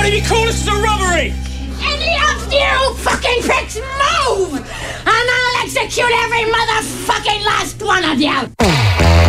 Can't even call this a robbery! Any of you fucking pricks move! And I'll execute every motherfucking last one of you!